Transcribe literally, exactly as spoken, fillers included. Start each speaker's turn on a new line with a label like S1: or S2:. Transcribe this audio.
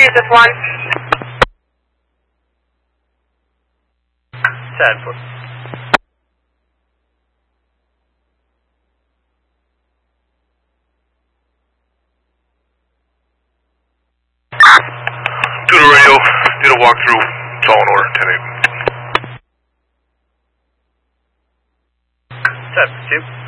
S1: is this one?
S2: ten foot.
S3: Do the radio, did a walkthrough, tall and order, ten eight.
S2: ten, two.